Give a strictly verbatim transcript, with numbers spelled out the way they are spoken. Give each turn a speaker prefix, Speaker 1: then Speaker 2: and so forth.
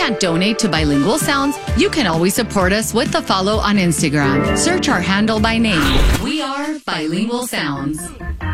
Speaker 1: can't donate to Bilingual Sounds, you can always support us with the follow on Instagram. Search our handle by name. We are Bilingual Sounds.